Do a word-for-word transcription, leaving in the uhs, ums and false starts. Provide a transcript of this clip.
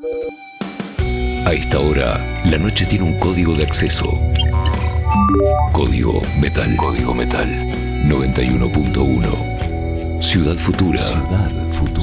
A esta hora, la noche tiene un código de acceso. Código Metal. Código Metal. noventa y uno punto uno. Ciudad Futura. Ciudad Futura.